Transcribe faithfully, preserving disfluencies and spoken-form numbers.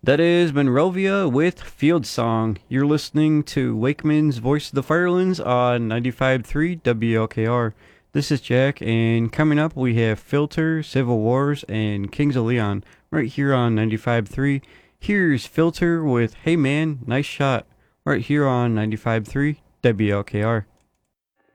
That is Monrovia with Field Song. You're listening to Wakeman's Voice of the Firelands on ninety-five point three W L K R. This is Jack, and coming up we have Filter, Civil Wars, and Kings of Leon right here on ninety-five point three. Here's Filter with Hey Man, Nice Shot right here on ninety-five point three W L K R.